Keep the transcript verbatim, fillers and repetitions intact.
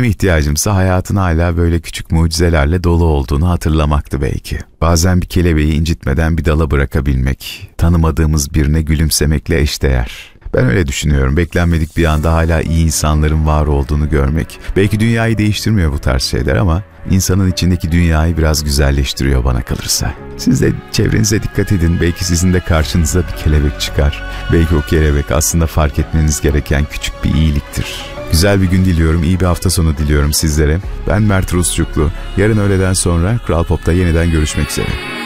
ihtiyacımsa hayatın hala böyle küçük mucizelerle dolu olduğunu hatırlamaktı belki. Bazen bir kelebeği incitmeden bir dala bırakabilmek, tanımadığımız birine gülümsemekle eşdeğer. Ben öyle düşünüyorum. Beklenmedik bir anda hala iyi insanların var olduğunu görmek. Belki dünyayı değiştirmiyor bu tarz şeyler ama insanın içindeki dünyayı biraz güzelleştiriyor bana kalırsa. Siz de çevrenize dikkat edin. Belki sizin de karşınıza bir kelebek çıkar. Belki o kelebek aslında fark etmeniz gereken küçük bir iyiliktir. Güzel bir gün diliyorum, iyi bir hafta sonu diliyorum sizlere. Ben Mert Rusçuklu. Yarın öğleden sonra Kral Pop'ta yeniden görüşmek üzere.